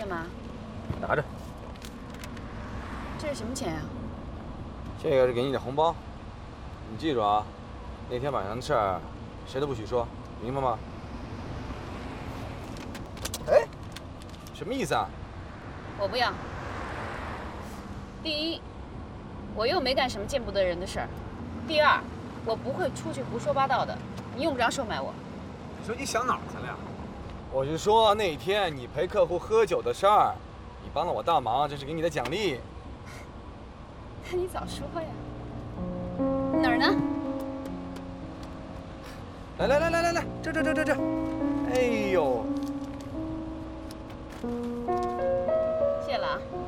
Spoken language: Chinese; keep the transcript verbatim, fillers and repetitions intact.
吗？ 拿着。 这是什么钱呀？ 这个是给你的红包，你记住啊，那天晚上的事儿，谁都不许说，明白吗？哎，什么意思啊？ 我不要。第一，我又没干什么见不得人的事儿；第二，我不会出去胡说八道的，你用不着收买我。 你说你想哪儿去了呀？ 我是说那天你陪客户喝酒的事儿，你帮了我大忙，这是给你的奖励。 那你早说呀。哪儿呢？ 来来来来来来，这这这这这，哎呦， 谢了啊。